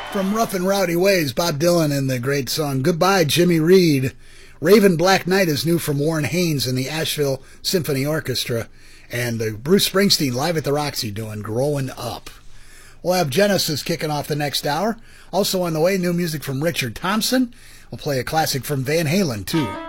From Rough and Rowdy Ways, Bob Dylan and the great song Goodbye, Jimmy Reed. Raven Black Knight is new from Warren Haynes and the Asheville Symphony Orchestra. And Bruce Springsteen live at the Roxy doing Growing Up. We'll have Genesis kicking off the next hour. Also on the way, new music from Richard Thompson. We'll play a classic from Van Halen, too.